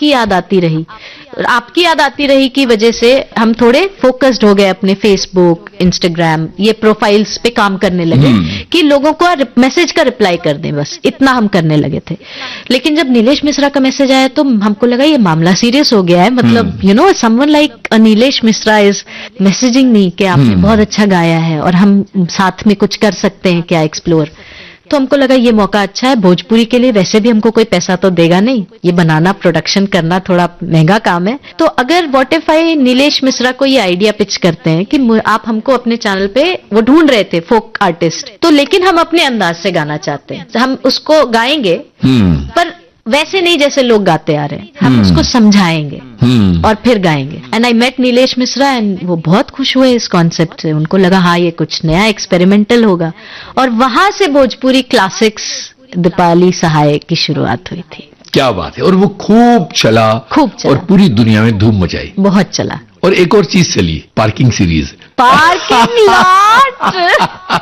आपकी याद आती रही। आपकी याद आती रही की वजह से हम थोड़े फोकस्ड हो गए अपने फेसबुक, इंस्टाग्राम, ये प्रोफाइल्स पे काम करने लगे कि लोगों को मैसेज का रिप्लाई कर दें, बस इतना हम करने लगे थे। लेकिन जब नीलेश मिश्रा का मैसेज आया तो हमको लगा ये मामला सीरियस हो गया है। मतलब someone like Nilesh Mishra is messaging me कि आपने बहुत अच्छा गाया है और हम साथ में कुछ कर सकते हैं क्या, एक्सप्लोर। तो हमको लगा ये मौका अच्छा है भोजपुरी के लिए। वैसे भी हमको कोई पैसा तो देगा नहीं, ये बनाना, प्रोडक्शन करना थोड़ा महंगा काम है। तो अगर what if I Nilesh Mishra को ये आइडिया पिच करते हैं कि आप हमको अपने चैनल पे, वो ढूंढ रहे थे फोक आर्टिस्ट, तो लेकिन हम अपने अंदाज से गाना चाहते हैं, हम उसको गाएंगे पर वैसे नहीं जैसे लोग गाते आ रहे हैं, हम उसको समझाएंगे और फिर गाएंगे। And I met Nilesh Mishra and वो बहुत खुश हुए इस कॉन्सेप्ट से। उनको लगा हाँ ये कुछ नया एक्सपेरिमेंटल होगा, और वहां से भोजपुरी क्लासिक्स दीपाली सहाय की शुरुआत हुई थी। क्या बात है। और वो खूब चला और पूरी दुनिया में धूम मचाई, बहुत चला। और एक और चीज चली, पार्किंग सीरीज, पार्किंग लॉट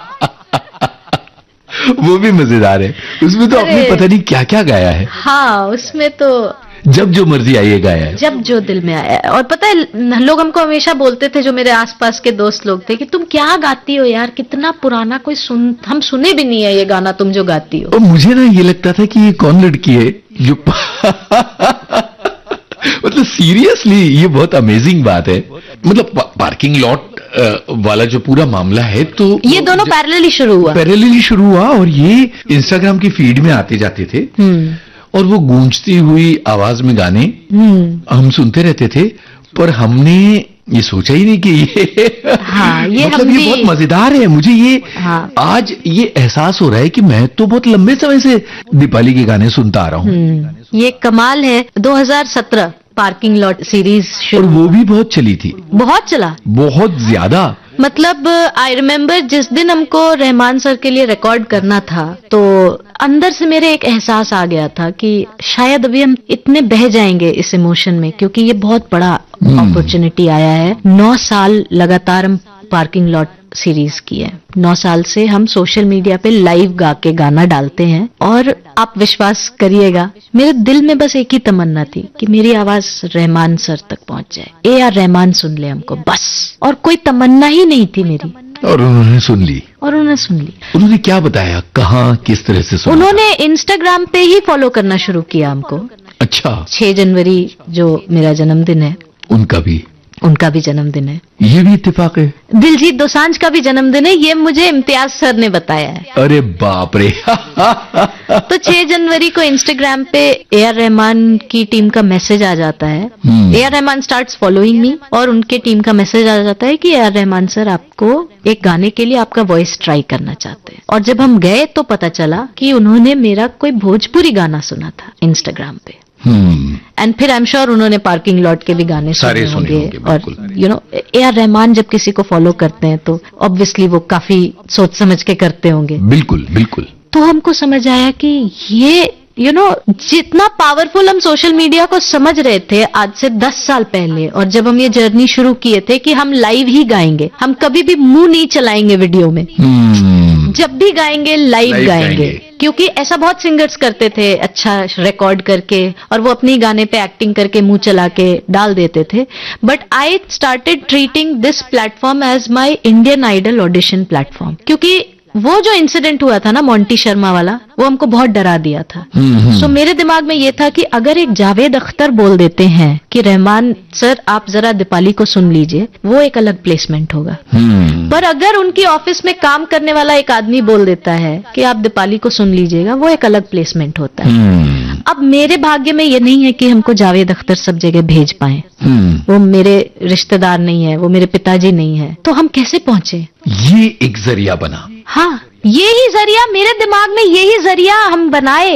वो भी मजेदार है। उसमें तो आपने पता नहीं क्या क्या गाया है। हाँ, उसमें तो जब जो मर्जी आई गाया है, जब जो दिल में आया। और पता है लोग हमको हमेशा बोलते थे, जो मेरे आसपास के दोस्त लोग थे, कि तुम क्या गाती हो यार, कितना पुराना, कोई हम सुने भी नहीं है ये गाना तुम जो गाती हो। और मुझे ना ये लगता था कि ये कौन लड़की है जो मतलब सीरियसली ये बहुत अमेजिंग बात है। मतलब पार्किंग लॉट वाला जो पूरा मामला है, तो ये दोनों पैरेलली शुरू हुआ और ये इंस्टाग्राम की फीड में आते जाते थे और वो गूंजती हुई आवाज में गाने हम सुनते रहते थे, पर हमने ये सोचा ही नहीं कि ये ये मतलब ये बहुत मजेदार है। मुझे ये आज ये एहसास हो रहा है कि मैं तो बहुत लंबे समय से दीपाली के गाने सुनता आ रहा हूँ। ये कमाल है। 2017 पार्किंग लॉट सीरीज और वो भी बहुत चली थी, बहुत चला, बहुत ज्यादा। मतलब आई रिमेम्बर जिस दिन हमको रहमान सर के लिए रिकॉर्ड करना था, तो अंदर से मेरे एक एहसास आ गया था कि शायद अभी हम इतने बह जाएंगे इस इमोशन में, क्योंकि ये बहुत बड़ा अपॉर्चुनिटी आया है। 9 साल लगातार हम पार्किंग लॉट सीरीज की है। 9 साल से हम सोशल मीडिया पे लाइव गा के गाना डालते हैं, और आप विश्वास करिएगा मेरे दिल में बस एक ही तमन्ना थी कि मेरी आवाज रहमान सर तक पहुंच जाए, AR रहमान सुन ले हमको, बस। और कोई तमन्ना ही नहीं थी मेरी, और उन्होंने सुन ली। उन्होंने क्या बताया, कहाँ, किस तरह से सुना? उन्होंने इंस्टाग्राम पे ही फॉलो करना शुरू किया हमको। अच्छा। 6 जनवरी जो मेरा जन्मदिन है, उनका भी जन्मदिन है। ये भी इत्तेफाक है। दिलजीत दोसांझ का भी जन्मदिन है, ये मुझे इम्तियाज सर ने बताया है। अरे बाप रे तो 6 जनवरी को इंस्टाग्राम पे AR रहमान की टीम का मैसेज आ जाता है। AR Rahman starts following me, और उनके टीम का मैसेज आ जाता है कि AR रहमान सर आपको एक गाने के लिए आपका वॉइस ट्राई करना चाहते हैं। और जब हम गए तो पता चला कि उन्होंने मेरा कोई भोजपुरी गाना सुना था इंस्टाग्राम पे। एंड फिर आई एम श्योर उन्होंने पार्किंग लॉट के भी गाने सुने होंगे। और AR रहमान जब किसी को फॉलो करते हैं तो ऑब्वियसली वो काफी सोच समझ के करते होंगे। बिल्कुल बिल्कुल। तो हमको समझ आया कि ये जितना पावरफुल हम सोशल मीडिया को समझ रहे थे आज से 10 साल पहले, और जब हम ये जर्नी शुरू किए थे कि हम लाइव ही गाएंगे, हम कभी भी मुंह नहीं चलाएंगे वीडियो में, जब भी गाएंगे लाइव गाएंगे। क्योंकि ऐसा बहुत सिंगर्स करते थे, अच्छा रिकॉर्ड करके और वो अपनी गाने पे एक्टिंग करके मुंह चला के डाल देते थे। But I started treating this platform as my Indian idol audition platform, क्योंकि वो जो इंसिडेंट हुआ था ना मोंटी शर्मा वाला, वो हमको बहुत डरा दिया था। सो मेरे दिमाग में ये था कि अगर एक जावेद अख्तर बोल देते हैं कि रहमान सर आप जरा दीपाली को सुन लीजिए, वो एक अलग प्लेसमेंट होगा। पर अगर उनकी ऑफिस में काम करने वाला एक आदमी बोल देता है कि आप दीपाली को सुन लीजिएगा, वो एक अलग प्लेसमेंट होता है। अब मेरे भाग्य में ये नहीं है कि हमको जावेद अख्तर सब जगह भेज पाए, वो मेरे रिश्तेदार नहीं है, वो मेरे पिताजी नहीं है, तो हम कैसे पहुंचे? ये एक जरिया बना। हाँ, यही जरिया मेरे दिमाग में, यही जरिया हम बनाए।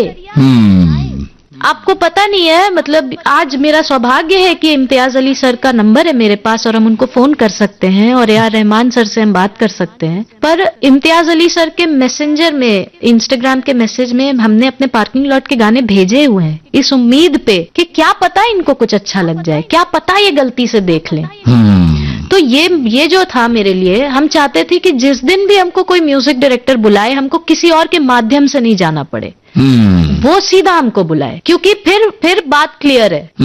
आपको पता नहीं है, मतलब आज मेरा सौभाग्य है कि इम्तियाज अली सर का नंबर है मेरे पास और हम उनको फोन कर सकते हैं और AR रहमान सर से हम बात कर सकते हैं। पर इम्तियाज अली सर के मैसेंजर में, इंस्टाग्राम के मैसेज में हमने अपने पार्किंग लॉट के गाने भेजे हुए हैं इस उम्मीद पे कि क्या पता इनको कुछ अच्छा लग जाए, क्या पता ये गलती से देख लें। तो ये जो था मेरे लिए, हम चाहते थे कि जिस दिन भी हमको कोई म्यूजिक डायरेक्टर बुलाए, हमको किसी और के माध्यम से नहीं जाना पड़े, वो सीधा हमको बुलाए, क्योंकि फिर बात क्लियर है।